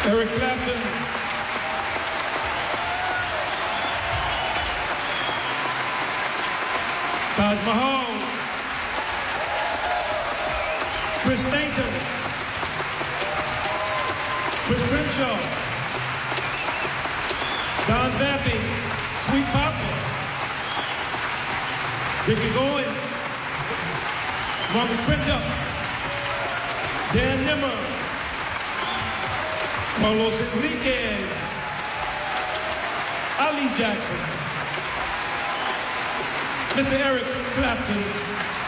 Eric Clapton. Taj Mahal. Chris Stanton. Chris Crenshaw. Don Vappy. Sweet Papa. Ricky Goins. Marcus Quintup. Dan Nimmer. Carlos Enriquez. Ali Jackson. Mr. Eric Clapton.